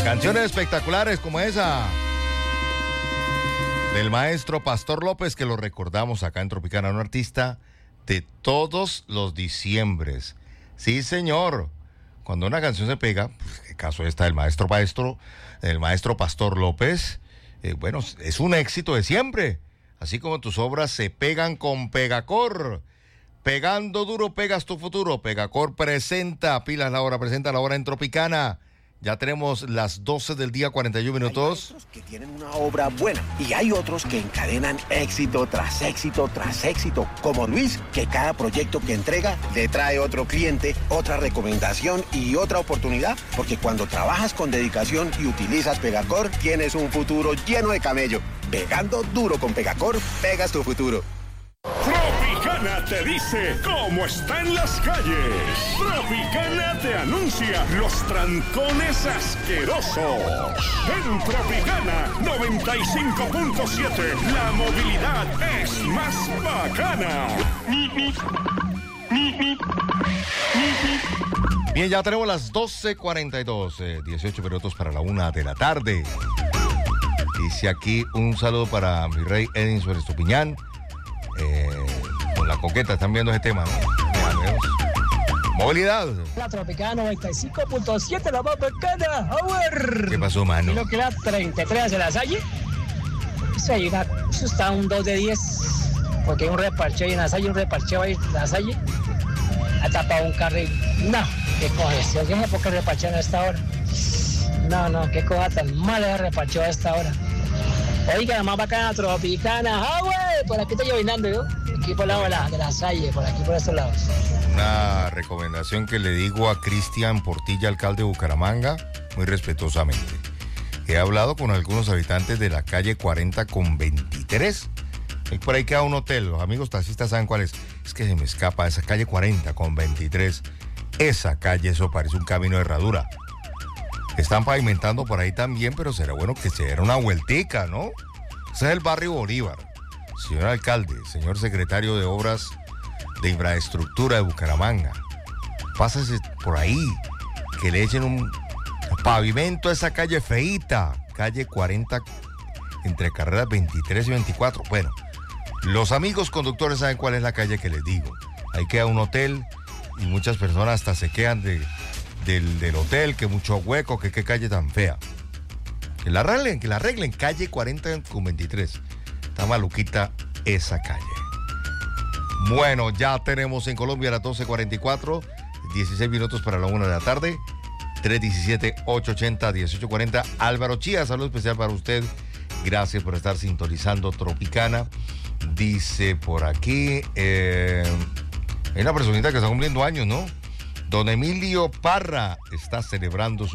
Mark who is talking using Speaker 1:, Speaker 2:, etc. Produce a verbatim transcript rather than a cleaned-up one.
Speaker 1: Canciones espectaculares como esa del maestro Pastor López, que lo recordamos acá en Tropicana, un artista de todos los diciembres. Sí, señor. Cuando una canción se pega, pues, ¿qué caso esta del maestro maestro, del maestro Pastor López? Eh, bueno, es un éxito de siempre. Así como tus obras se pegan con Pegacor. Pegando duro, pegas tu futuro. Pegacor presenta, pilas la hora, presenta la hora en Tropicana. Ya tenemos las doce del día, cuarenta y uno minutos.
Speaker 2: Hay otros que tienen una obra buena y hay otros que encadenan éxito tras éxito tras éxito, como Luis, que cada proyecto que entrega le trae otro cliente, otra recomendación y otra oportunidad, porque cuando trabajas con dedicación y utilizas Pegacor, tienes un futuro lleno de camello. Pegando duro con Pegacor, pegas tu futuro.
Speaker 3: Tropicana te dice cómo está en las calles. Tropicana te anuncia los trancones asquerosos. En Tropicana noventa y cinco punto siete, la movilidad es más bacana.
Speaker 1: Bien, ya tenemos las doce cuarenta y dos, eh, dieciocho minutos para la una de la tarde. Dice aquí un saludo para mi rey Edinson Estupiñán. Eh, con la coqueta, están viendo ese tema, ¿no? Movilidad.
Speaker 4: La Tropicana noventa y cinco punto siete, la más bacana. A ver.
Speaker 1: ¿Qué pasó, mano?
Speaker 4: ¿Y lo que la treinta y tres de la Salle? Eso, hay una, eso está un dos de diez. Porque hay un reparcheo ahí en la Salle, un reparcheo ahí en la Salle. Ha tapado un carril. No, qué congestión. ¿Qué es por qué reparchean a esta hora? No, no, qué cosa tan mala de reparcheo a esta hora. Oiga, la más bacana Tropicana. ¡Ah, güey! Por aquí está llovinando, ¿yo? Aquí por el lado de la, de la Salle, por aquí por estos lados.
Speaker 1: Una recomendación que le digo a Cristian Portilla, alcalde de Bucaramanga, muy respetuosamente. He hablado con algunos habitantes de la calle cuarenta con veintitrés. Por ahí queda un hotel, los amigos taxistas saben cuál es. Es que se me escapa esa calle cuarenta con veintitrés. Esa calle, eso parece un camino de herradura. Están pavimentando por ahí también, pero será bueno que se diera una vueltica, ¿no? Ese es el barrio Bolívar. Señor alcalde, señor secretario de Obras de Infraestructura de Bucaramanga, pásese por ahí, que le echen un pavimento a esa calle feíta, calle cuarenta, entre carreras veintitrés y veinticuatro. Bueno, los amigos conductores saben cuál es la calle que les digo. Ahí queda un hotel y muchas personas hasta se quedan de... Del, del hotel, que mucho hueco, que qué calle tan fea. Que la arreglen, que la arreglen. Calle cuarenta con veintitrés. Está maluquita esa calle. Bueno, ya tenemos en Colombia las doce cuarenta y cuatro, dieciséis minutos para la una de la tarde. tres diecisiete, ocho ochenta, dieciocho cuarenta. Álvaro Chía, saludo especial para usted. Gracias por estar sintonizando Tropicana. Dice por aquí, eh, hay una personita que está cumpliendo años, ¿no? Don Emilio Parra está celebrando su